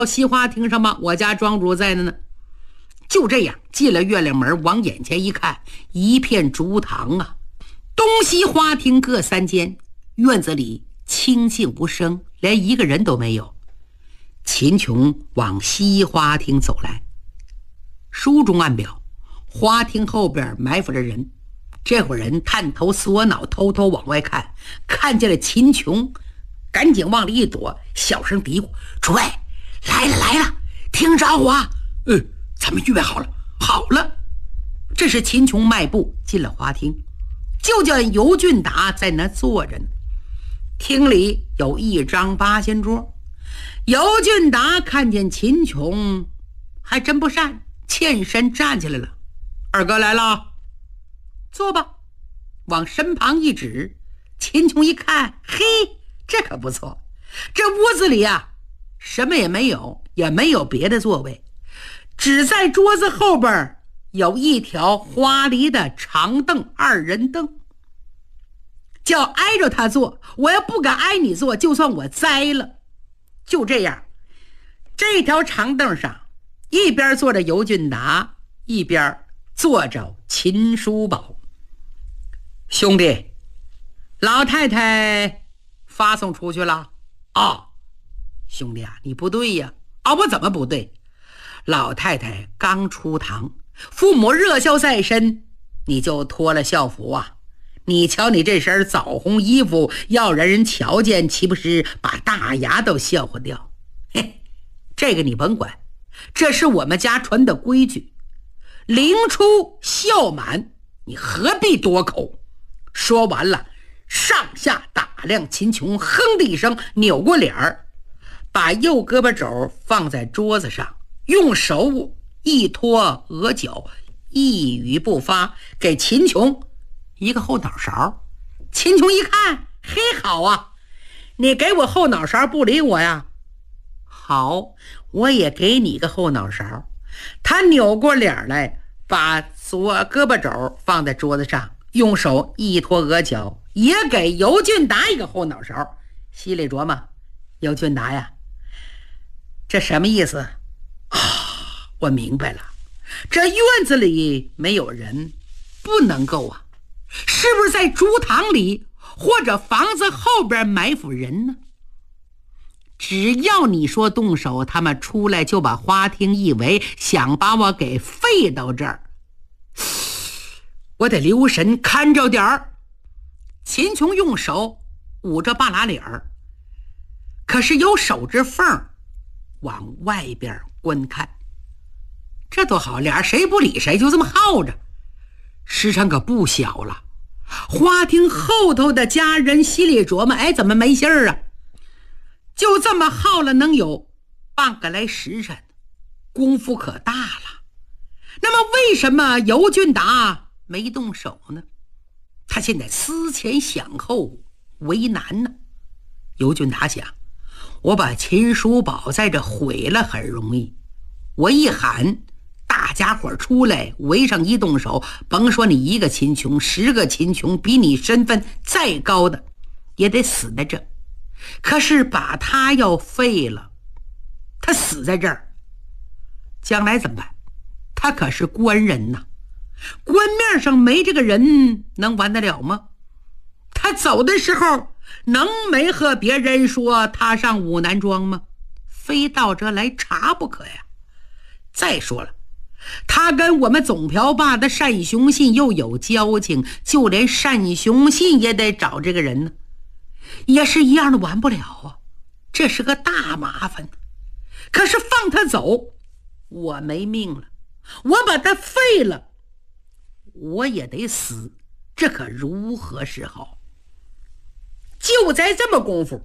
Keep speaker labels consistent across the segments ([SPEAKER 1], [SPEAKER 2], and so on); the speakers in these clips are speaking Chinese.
[SPEAKER 1] 西花厅上吗？我家庄主在呢。就这样进了月亮门，往眼前一看，一片竹堂啊，东西花厅各3间，院子里清静无声，连一个人都没有。秦琼往西花厅走来，书中暗表花厅后边埋伏着人。这伙人探头缩脑，偷偷往外看，看见了秦琼，赶紧往里一躲，小声嘀咕：“诸位，来了来了，听着我啊！咱们预备好了，好了。”这时秦琼迈步进了花厅，就见尤俊达在那坐着呢。厅里有一张8仙桌，尤俊达看见秦琼，还真不善，欠身站起来了：“二哥来了，坐吧。”往身旁一指。秦琼一看，嘿，这可不错，这屋子里啊，什么也没有，也没有别的座位，只在桌子后边有一条花梨的长凳，2人凳，叫挨着他坐，我也不敢挨你坐，就算我栽了。就这样，这条长凳上一边坐着尤俊达，一边坐着秦叔宝。兄弟，老太太发送出去了啊？兄弟啊，你不对呀！我怎么不对？老太太刚出堂，父母热孝在身，你就脱了孝服啊？你瞧你这身枣红衣服，要让人瞧见，岂不是把大牙都笑话掉？嘿，这个你甭管，这是我们家传的规矩，灵出孝满，你何必多口？说完了，上下打量秦琼，哼的一声，扭过脸儿，把右胳膊肘放在桌子上，用手一托额角，一语不发，给秦琼一个后脑勺。秦琼一看，嘿，好啊，你给我后脑勺不理我呀？好，我也给你个后脑勺。他扭过脸来，把左胳膊肘放在桌子上，用手一托额角，也给尤俊达一个后脑勺。心里琢磨，尤俊达呀，这什么意思啊？我明白了，这院子里没有人，不能够啊，是不是在竹堂里或者房子后边埋伏人呢？只要你说动手，他们出来就把花厅一围，想把我给废到这儿，我得留神看着点儿。秦琼用手捂着半拉脸儿，可是有手指缝往外边观看。这多好，俩谁不理谁，就这么耗着，时辰可不小了。花厅后头的家人心里琢磨，怎么没信儿啊？就这么耗了能有半个来时辰，功夫可大了。那么为什么尤俊达没动手呢？他现在思前想后，为难呢。尤俊达想，我把秦叔宝在这毁了很容易，我一喊，大家伙出来围上一动手，甭说你一个秦琼，10个秦琼，比你身份再高的也得死在这。可是把他要废了，他死在这儿，将来怎么办？他可是官人呐，官面上没这个人能完得了吗？他走的时候能没和别人说他上武南庄吗？非到这来查不可呀。再说了，他跟我们总瓢坝的单雄信又有交情，就连单雄信也得找这个人呢，也是一样的，完不了啊，这是个大麻烦。可是放他走，我没命了，我把他废了，我也得死，这可如何是好？就在这么功夫，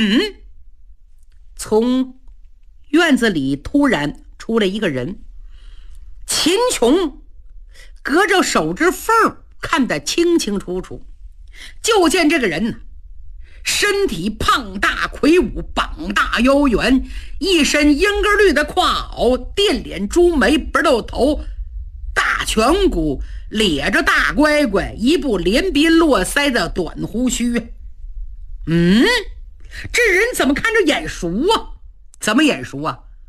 [SPEAKER 1] 从院子里突然出来一个人。秦琼隔着手指缝看得清清楚楚，就见这个人呢，身体胖大魁梧，膀大腰圆，一身英格绿的胯袄，电脸朱眉，不露头，大颧骨，咧着大乖乖，一部连鬓络腮的短胡须。这人怎么看着眼熟啊？怎么眼熟啊？